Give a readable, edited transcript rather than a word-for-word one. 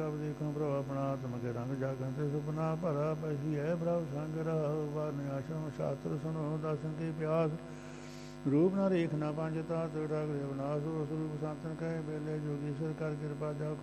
ਪ੍ਰਭ ਦੇਖੋ ਪ੍ਰਭ ਆਪਣਾ ਆਤਮ ਕੇ ਰੰਗ ਜਾਗਨ ਤੇ ਸੁਪਨਾ ਭਰਾ ਪੈਸੀ ਹੈ ਪ੍ਰਭ ਸੰਗ ਰਹੋ ਵਰਨ ਆਸ਼ਰਮ ਸ਼ਾਸਤਰ ਸੁਣੋ ਦਰਸ਼ਨ ਕੀ ਪਿਆਸ ਰੂਪ ਨਾ ਰੇਖ ਨਾ ਪੰਜ ਤਾਤ ਢਾਗਰੇ ਵਿਨਾਸ਼ ਉਸ ਰੂਪ ਸੰਤਨ ਕਹੇ ਵੇਲੇ ਜੋਗੀਸ਼ਰ ਕਰ ਕਿਰਪਾ ਜਾ